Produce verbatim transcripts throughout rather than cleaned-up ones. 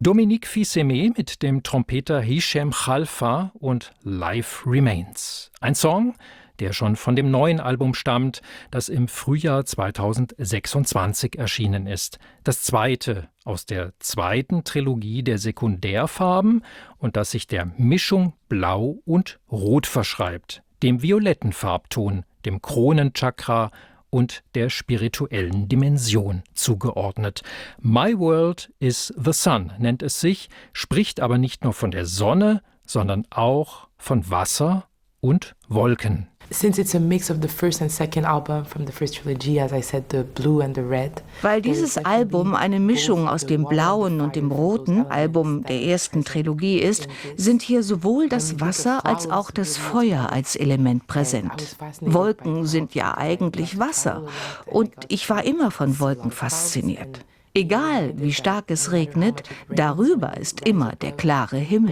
Dominique Fils-Aimé mit dem Trompeter Hichem Khalfa und Life Remains. Ein Song, der schon von dem neuen Album stammt, das im Frühjahr zweitausendsechsundzwanzig erschienen ist. Das zweite aus der zweiten Trilogie der Sekundärfarben und das sich der Mischung Blau und Rot verschreibt, dem violetten Farbton, dem Kronenchakra und der spirituellen Dimension zugeordnet. My World is the Sun nennt es sich, spricht aber nicht nur von der Sonne, sondern auch von Wasser und Wolken. Since it's a mix of the first and second album from the first trilogy, as I said, the blue and the red. Weil dieses Album eine Mischung aus dem blauen und dem roten Album der ersten Trilogie ist, sind hier sowohl das Wasser als auch das Feuer als Element präsent. Wolken sind ja eigentlich Wasser und ich war immer von Wolken fasziniert. Egal wie stark es regnet, darüber ist immer der klare Himmel.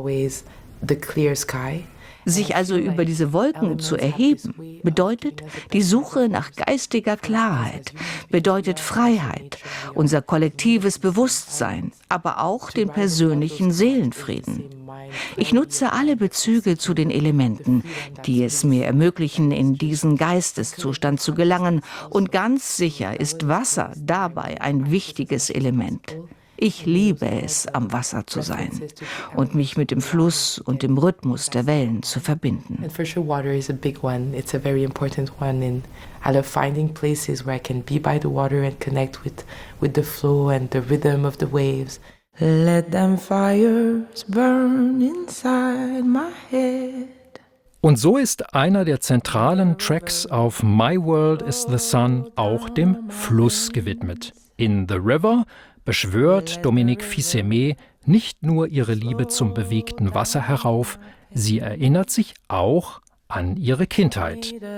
Sich also über diese Wolken zu erheben, bedeutet die Suche nach geistiger Klarheit, bedeutet Freiheit, unser kollektives Bewusstsein, aber auch den persönlichen Seelenfrieden. Ich nutze alle Bezüge zu den Elementen, die es mir ermöglichen, in diesen Geisteszustand zu gelangen, und ganz sicher ist Wasser dabei ein wichtiges Element. Ich liebe es, am Wasser zu sein und mich mit dem Fluss und dem Rhythmus der Wellen zu verbinden. And for sure water is a big one. It's a very important one, and I love finding places where I can be by the water and connect with with the flow and the rhythm of the waves. Let them fires burn inside my head. Und so ist einer der zentralen Tracks auf My World is the Sun auch dem Fluss gewidmet. In The River beschwört Dominique Fils-Aimé nicht nur ihre Liebe zum bewegten Wasser herauf, sie erinnert sich auch an ihre Kindheit.